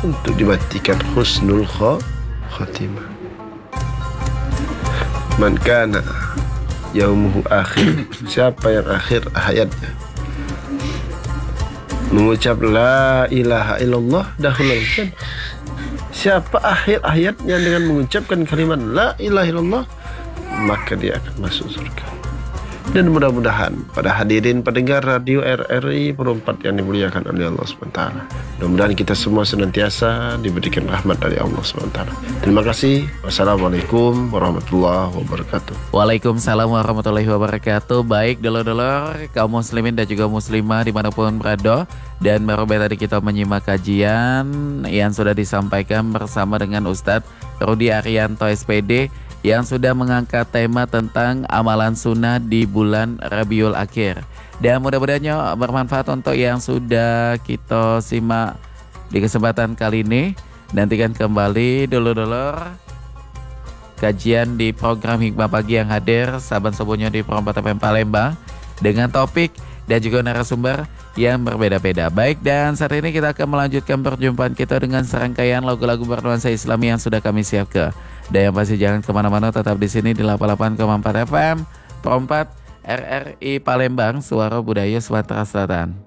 untuk dimatikan husnul khatimah. Man kana yaumuhu akhir, siapa yang akhir hayatnya mengucap la ilaha illallah dakhulal jannah. Siapa akhir hayatnya dengan mengucapkan kalimat la ilaha illallah, maka dia akan masuk surga. Dan mudah-mudahan pada hadirin pendengar radio RRI Perempat yang dimuliakan oleh Allah SWT, mudah-mudahan kita semua senantiasa diberikan rahmat dari Allah SWT. Terima kasih. Wassalamualaikum warahmatullahi wabarakatuh. Waalaikumsalam warahmatullahi wabarakatuh. Baik dulur-dulur kaum muslimin dan juga muslimah dimanapun berada, dan baru tadi kita menyimak kajian yang sudah disampaikan bersama dengan Ustadz Rudi Arianto SPD yang sudah mengangkat tema tentang amalan sunnah di bulan Rabiul Akhir. Dan mudah-mudahan bermanfaat untuk yang sudah kita simak di kesempatan kali ini. Nantikan kembali dulur-dulur kajian di program Hikmah Pagi yang hadir saban subuhnya di Perempat FM Palembang dengan topik dan juga narasumber yang berbeda-beda. Baik, dan saat ini kita akan melanjutkan perjumpaan kita dengan serangkaian lagu-lagu bernuansa Islami yang sudah kami siapkan. Dan yang pasti jangan kemana-mana, tetap di sini di 88,4 FM Perempat RRI Palembang, Suara Budaya Sumatera Selatan.